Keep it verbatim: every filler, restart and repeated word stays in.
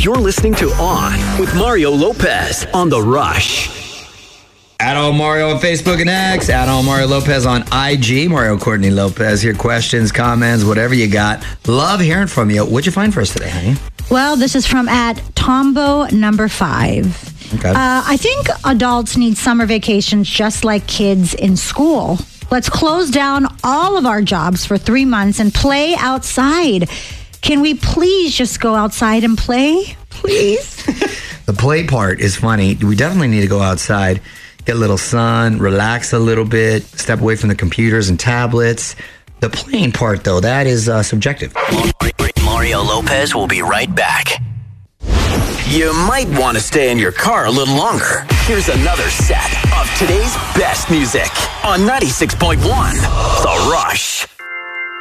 You're listening to On with Mario Lopez on The Rush. At all Mario on Facebook and X. At all Mario Lopez on I G. Mario Courtney Lopez here. Questions, comments, whatever you got. Love hearing from you. What'd you find for us today, honey? Well, this is from at Tombo number five. Okay. Uh, I think adults need summer vacations just like kids in school. Let's close down all of our jobs for three months and play outside. Can we please just go outside and play? Please? The play part is funny. We definitely need to go outside, get a little sun, relax a little bit, step away from the computers and tablets. The playing part, though, that is uh, subjective. Mario Lopez will be right back. You might want to stay in your car a little longer. Here's another set of today's best music on ninety-six point one The Rush.